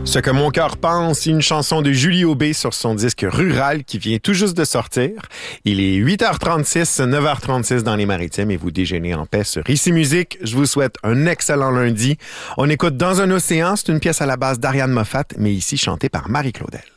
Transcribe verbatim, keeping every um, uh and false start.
Ce que mon cœur pense, une chanson de Julie Aubé sur son disque Rural qui vient tout juste de sortir. Il est huit heures trente-six, neuf heures trente-six dans les Maritimes et vous déjeunez en paix sur Ici Musique. Je vous souhaite un excellent lundi. On écoute Dans un océan, c'est une pièce à la base d'Ariane Moffat, mais ici chantée par Marie-Claudel.